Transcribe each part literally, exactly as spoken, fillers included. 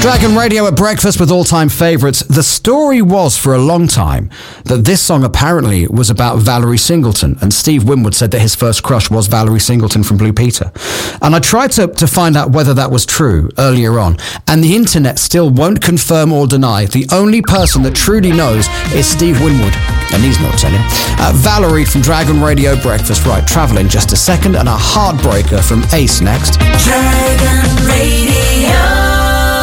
Dragon Radio at breakfast with all-time favourites. The story was for a long time that this song apparently was about Valerie Singleton, and Steve Winwood said that his first crush was Valerie Singleton from Blue Peter. And I tried to, to find out whether that was true earlier on, and the internet still won't confirm or deny. The only person that truly knows is Steve Winwood, and he's not telling. Uh, Valerie from Dragon Radio Breakfast. Right, travel in just a second, and a heartbreaker from Ace next. Dragon Radio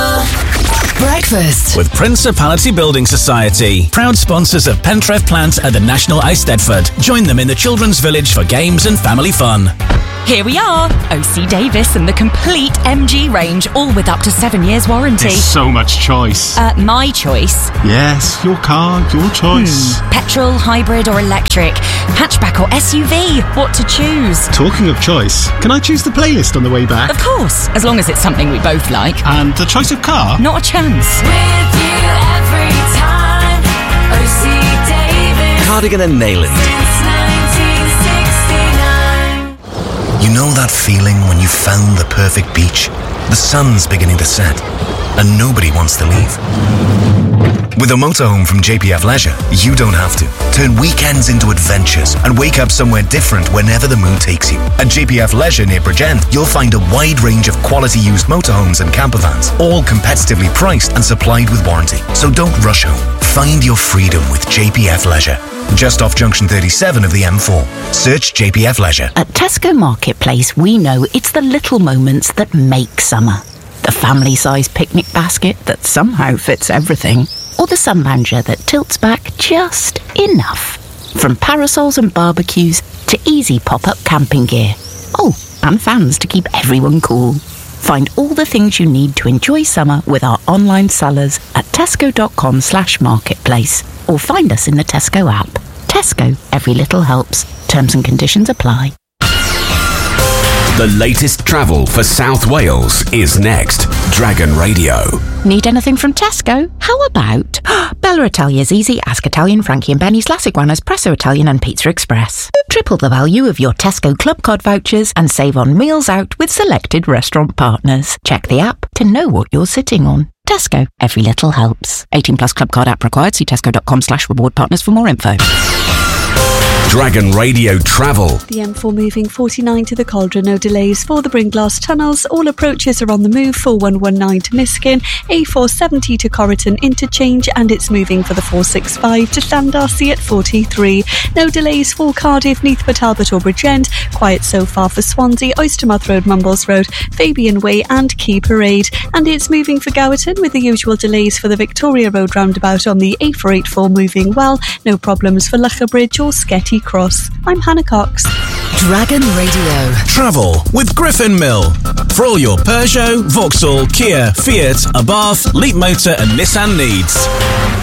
Breakfast with Principality Building Society, proud sponsors of Pentref Plant at the National Eisteddfod. Join them in the Children's Village for games and family fun. Here we are, O C Davis and the complete M G range, all with up to seven years warranty. There's so much choice. Uh, my choice. Yes, your car, your choice. Hmm. Petrol, hybrid or electric, hatchback or S U V, what to choose? Talking of choice, can I choose the playlist on the way back? Of course, as long as it's something we both like. And the choice of car? Not a chance. with you every time. O C Davis. Cardigan and Nayland. Since nineteen sixty-nine. You know that feeling when you found the perfect beach? The sun's beginning to set, and nobody wants to leave. With a motorhome from J P F Leisure, you don't have to. Turn weekends into adventures and wake up somewhere different whenever the mood takes you. At J P F Leisure near Bridgend, you'll find a wide range of quality used motorhomes and campervans, all competitively priced and supplied with warranty. So don't rush home. Find your freedom with J P F Leisure. Just off junction thirty-seven of the M four. Search J P F Leisure. At Tesco Marketplace, we know it's the little moments that make summer. The family-sized picnic basket that somehow fits everything. Or the sun lounger that tilts back just enough. From parasols and barbecues to easy pop-up camping gear. Oh, and fans to keep everyone cool. Find all the things you need to enjoy summer with our online sellers at tesco.com slash marketplace. Or find us in the Tesco app. Tesco, every little helps. Terms and conditions apply. The latest travel for South Wales is next. Dragon Radio. Need anything from Tesco? How about Bella Italia's Easy, Ask Italian, Frankie and Benny's, Las Iguanas, Presso Italian and Pizza Express. Triple the value of your Tesco Club Card vouchers and save on meals out with selected restaurant partners. Check the app to know what you're sitting on. Tesco, every little helps. eighteen plus Club Card app required. See tesco.com slash reward partners for more info. Dragon Radio Travel. The M four moving forty-nine to the Cauldron, no delays for the Bringlass tunnels. All approaches are on the move. Four one one nine to Miskin, A four seventy to Corriton interchange, and it's moving for the four sixty-five to Llandarcy at forty-three. No delays for Cardiff, Neathport, Talbot or Bridgend. Quiet so far for Swansea, Oystermouth Road, Mumbles Road, Fabian Way and Key Parade. And it's moving for Gowerton with the usual delays for the Victoria Road roundabout on the A four eighty-four moving well. No problems for Lucker Bridge or Sketty Cross. I'm Hannah Cox. Dragon Radio. Travel with Griffin Mill. For all your Peugeot, Vauxhall, Kia, Fiat, Abarth, Leap Motor and Nissan needs.